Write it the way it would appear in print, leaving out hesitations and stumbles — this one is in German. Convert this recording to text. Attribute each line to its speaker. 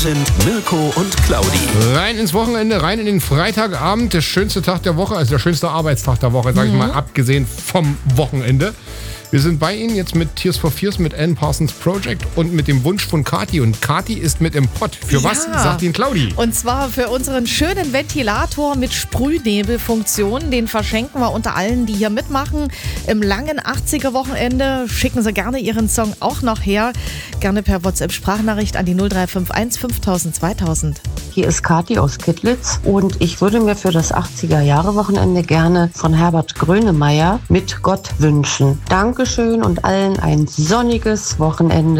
Speaker 1: Sind Mirko und Claudi.
Speaker 2: Rein ins Wochenende, rein in den Freitagabend, der schönste Tag der Woche, also der schönste Arbeitstag der Woche, sage ich mal, abgesehen vom Wochenende. Wir sind bei Ihnen jetzt mit Tears for Fears, mit Alan Parsons Project und mit dem Wunsch von Kati. Und Kati ist mit im Pott. Für was, sagt Ihnen Claudi?
Speaker 3: Und zwar für unseren schönen Ventilator mit Sprühnebelfunktion. Den verschenken wir unter allen, die hier mitmachen. Im langen 80er-Wochenende schicken Sie gerne Ihren Song auch noch her. Gerne per WhatsApp-Sprachnachricht an die 0351 5000 2000.
Speaker 4: Hier ist Kati aus Kittlitz und ich würde mir für das 80er-Jahre-Wochenende gerne von Herbert Grönemeyer mit Gott wünschen. Dankeschön und allen ein sonniges Wochenende.